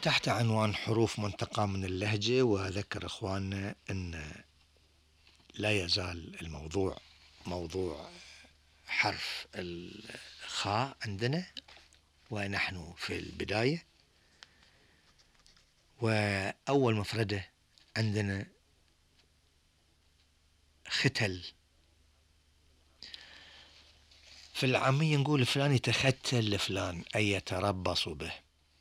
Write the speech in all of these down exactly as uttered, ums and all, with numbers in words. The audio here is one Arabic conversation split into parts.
تحت عنوان حروف منتقى من اللهجة. وأذكر إخواننا أن لا يزال الموضوع موضوع حرف الخاء عندنا، ونحن في البداية. وأول مفردة عندنا ختل. في العامية نقول فلان يتختل لفلان، أي يتربص به.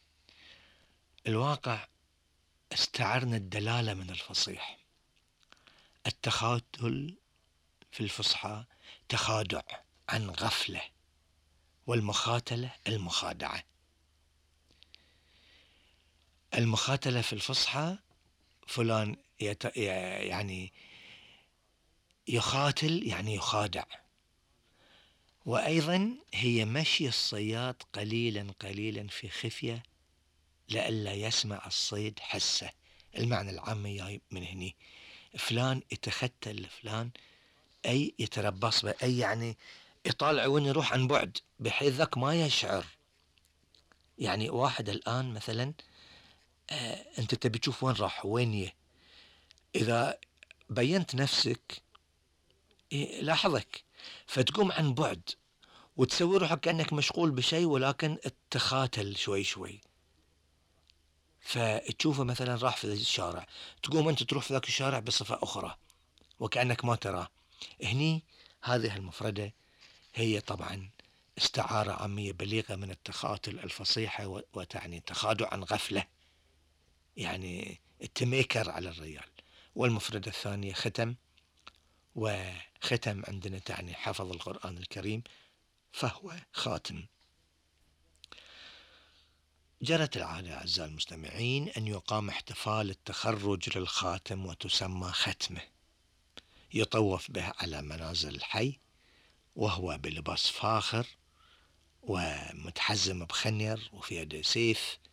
الواقع استعرنا الدلالة من الفصيح. التخاذل في الفصحى تخادع عن غفلة، والمخاتلة المخادعة. المخاتلة في الفصحى فلان يت... يعني يخاتل يعني يخادع. وأيضا هي مشي الصياد قليلا قليلا في خفية لئلا يسمع الصيد حسه. المعنى العام جاي من هني. فلان يتختل لفلان أي يتربص به، أي يعني يطالع وين يروح عن بعد بحيث ذاك ما يشعر. يعني واحد الآن مثلا آه أنت تبي تشوف وين راح وين يه، إذا بينت نفسك لاحظك، فتقوم عن بعد وتسوي روحك كأنك مشغول بشيء، ولكن تخاتل شوي شوي. فتشوفه مثلا راح في الشارع، تقوم أنت تروح في ذاك الشارع بصفة أخرى وكأنك ما تراه. هني هذه المفردة هي طبعا استعارة عامية بليغة من التخاطل الفصيحة، وتعني تخادع عن غفلة، يعني التميكر على الرجال. والمفردة الثانية ختم، وختم عندنا تعني حفظ القرآن الكريم فهو خاتم. جرت العادة أعزائي المستمعين أن يقام احتفال التخرج للخاتم وتسمى ختمة، يطوف به على منازل الحي وهو بلباس فاخر ومتحزم بخنير وفي يده سيف